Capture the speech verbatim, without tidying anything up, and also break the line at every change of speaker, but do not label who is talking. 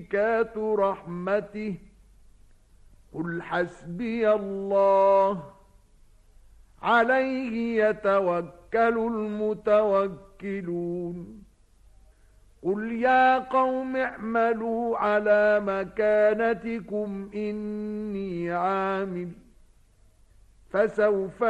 بركات رحمته قل حسبي الله عليه يتوكل المتوكلون قل يا قوم اعملوا على مكانتكم إني عامل فسوف